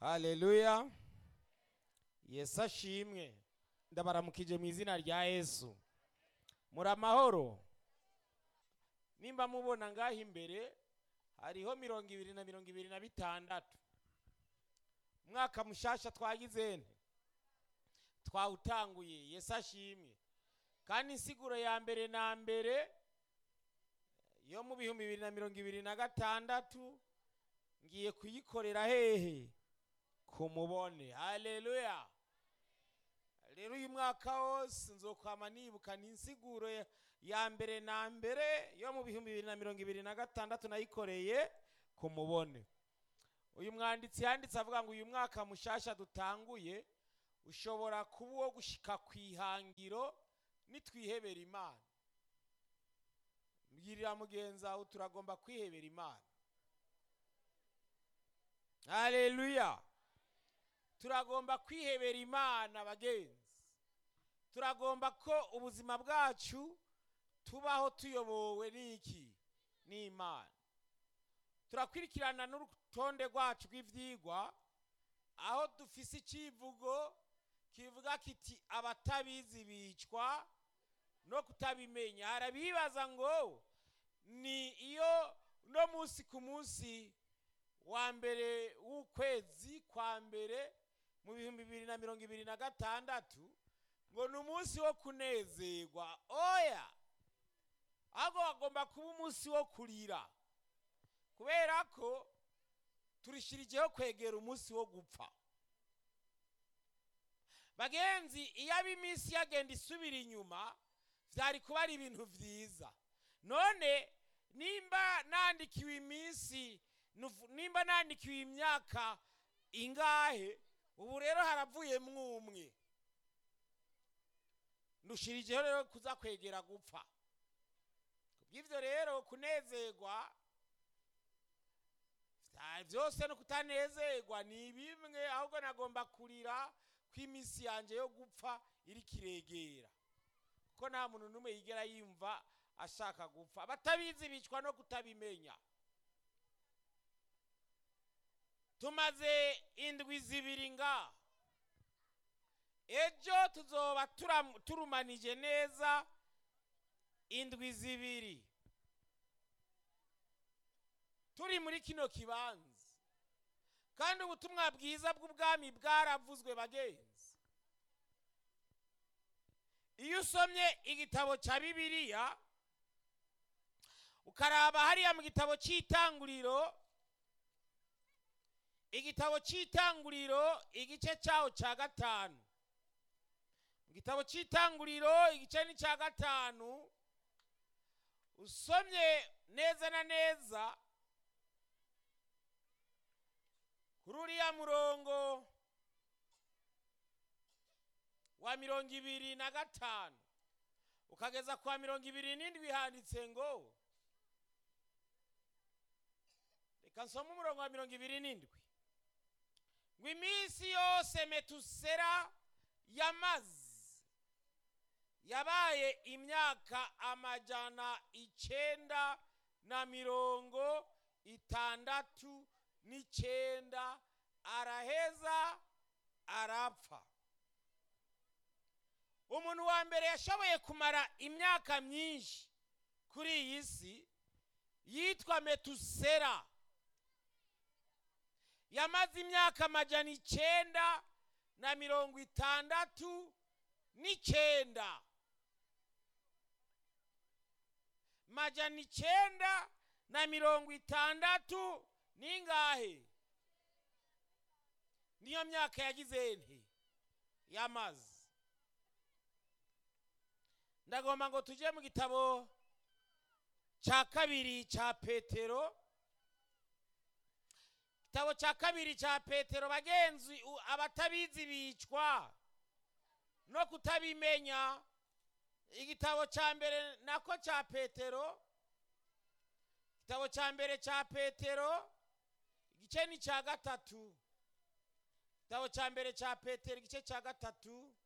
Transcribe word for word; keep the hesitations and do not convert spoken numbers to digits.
Haleluya. Yesu ashimwe. Ndabaramukije mu izina rya Yesu. Muri amahoro. Nimba mubona ngaho imbere hariho mirongo ibiri na mirongo ibiri na bitandatu. Mwaka mushasha twagize nte twawutanguye. Yesu ashimwe. Kandi insiguro ya mbere na mbere yo mu bihumbi bibiri na mirongo ibiri na gatandatu ngiye kuyikorera hehe kumubone. Haleluya. Rero uyu mwaka wose nzokwama nibuka n'insiguro ya mbere na mbere yo mu bihumbi bibiri na mirongo ibiri na gatandatu nayikoreye kumubone. Uyu mwanditsi yanditse avuga ngo uyu mwaka mushasha dutanguye ushobora kuba uwo gushika kwihangiro nitwihebera Imana. Mbwirira mugenzi aho turagomba kwihebera Imana. Haleluya. Turagomba kwihebera Imana bagenzi. Turagomba ko ubuzima bwacu tubaho tuyobowe n'iki n'Imana. Turakwirikirana n'urutonde rwacu rw'ivyigwa aho dufise icivugo kivuga kiti abatabizi bicwa no kutabimenya. Harabibaza ngo ni iyo no munsi ku munsi wa mbere w'ukwezi kwa mbere mu bihumbi bibiri na mirongo ibiri na gatandatu ngo ni umunsi wo kunezerwa. Oya, ahubwo wagomba kuba umunsi wo kurira, kubera ko turishirijeho kwegera umunsi wo gupfa. Bagenzi, iyo aba iminsi yagenda isubira inyuma vyari kuba ari ibintu vyiza. None nimba nandikiwe iminsi, nimba nandikiwe imyaka ingahe, ubu rero haravuye mwumwe, ndushirijeho rero kuza kwegera gupfa. Kubw'ivyo rero kunezerwa vyose no kutanezerwa ni bimwe, ahubwo nagomba kurira kw'iminsi yanje yo gupfa iri kiregera, kuko nta muntu numwe yigera yimva ashaka gupfa. Abatabizi bicwa no kutabimenya. Tumaze indwi zibiri nga, ejo tuzoba turumanije neza indwi zibiri turi muri kino kibanza, kandi ubutumwa bwiza bw'ubwami bwaravuzwe bagenzi. Iyo usomye igitabo ca Bibiliya ukaraba hariya mu gitabo c'Itanguriro, igitabo c'Itanguriro igice caho ca gatanu, mu gitabo c'Itanguriro igice ni ca gatanu, usomye neza na neza kuri uriya murongo wa mirongo ibiri na gatanu ukageza kwa mirongo ibiri n'indwi handitse ngo, reka nsome umurongo wa mirongo ibiri n'indwi ngo iminsi yose Metusela yamaze yabaye imyaka amajana icenda na mirongo itandatu n'icenda, araheza arapfa. Umuntu wa mbere yashoboye kumara imyaka myinshi kuri iyi si yitwa Metusela. Yamaze imyaka amajana icenda na mirongo itandatu n'icenda. Majana icenda na mirongo itandatu ningahe? Niyo myaka yagize nte yamaze. Ndagomba ngo tuje mu gitabo ca kabiri ca Petero. Gitabo ca kabiri ca Petero bagenzi, abatabizi bicwa no kutabimenya. Igitabo ca mbere nako ca Petero, igitabo ca mbere ca Petero igice ni ca gatatu, igitabo ca mbere ca Petero igice ca gatatu